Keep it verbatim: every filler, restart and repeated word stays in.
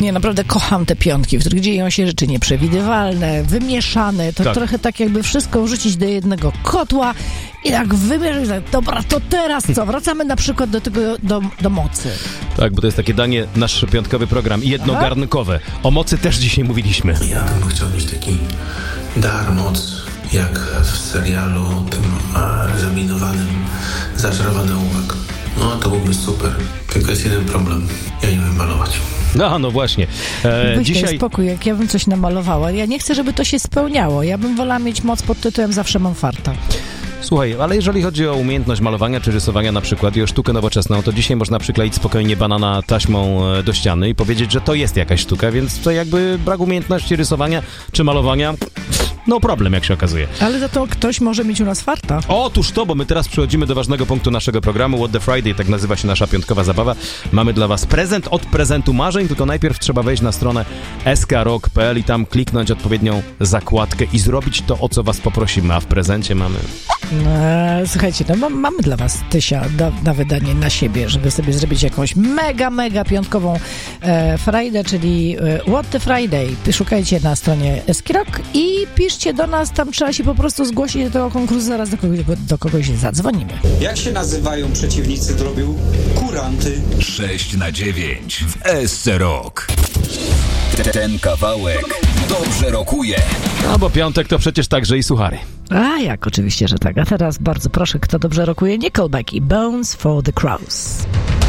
Nie, naprawdę kocham te piątki, w których dzieją się rzeczy nieprzewidywalne, wymieszane. To tak. trochę tak jakby wszystko wrzucić do jednego kotła i tak wymierzyć. Tak, dobra, to teraz co? Wracamy na przykład do tego, do, do mocy. Tak, bo to jest takie danie, nasz piątkowy program. I jednogarnkowe. O mocy też dzisiaj mówiliśmy. Ja bym chciał mieć taki dar, moc, jak w serialu tym e, zaminowanym, zaczarowany ołówek. No, to byłby super. Tylko jest jeden problem. Ja nie umiem malować. No, no właśnie. E, Weź dzisiaj... daj spokój, jak ja bym coś namalowała. Ja nie chcę, żeby to się spełniało. Ja bym wolała mieć moc pod tytułem Zawsze mam farta. Słuchaj, ale jeżeli chodzi o umiejętność malowania czy rysowania na przykład i o sztukę nowoczesną, to dzisiaj można przykleić spokojnie banana taśmą do ściany i powiedzieć, że to jest jakaś sztuka, więc to jakby brak umiejętności rysowania czy malowania, no problem, jak się okazuje. Ale za to ktoś może mieć u nas farta. Otóż to, bo my teraz przechodzimy do ważnego punktu naszego programu, What the Friday, tak nazywa się nasza piątkowa zabawa. Mamy dla was prezent od prezentu marzeń, tylko najpierw trzeba wejść na stronę s k rock kropka p l i tam kliknąć odpowiednią zakładkę i zrobić to, o co was poprosimy, a w prezencie mamy... E, słuchajcie, no mam, mamy dla was tysia na, na wydanie na siebie, żeby sobie zrobić jakąś mega, mega piątkową e, Friday, czyli e, What the Friday. Szukajcie na stronie Eskirok i piszcie do nas, tam trzeba się po prostu zgłosić do tego konkursu, zaraz do kogoś, do kogoś zadzwonimy. Jak się nazywają przeciwnicy drobiu? Kuranty. sześć na dziewięć w S C Rock. Ten kawałek dobrze rokuje. No bo piątek to przecież także i suchary. A jak, oczywiście, że tak. A teraz bardzo proszę, kto dobrze rokuje, Nickelback i Bones for the Crows.